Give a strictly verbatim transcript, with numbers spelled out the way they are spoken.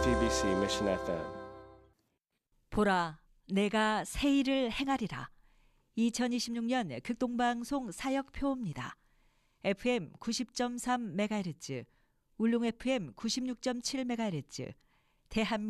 디비씨 Mission 에프엠. 보라, 내가 새 일을 행하리라. 이천이십육 년 극동방송 사역표입니다. 에프엠 구십 점 삼 메가헤르츠, 울릉 에프엠 구십육 점 칠 메가헤르츠, 대한민국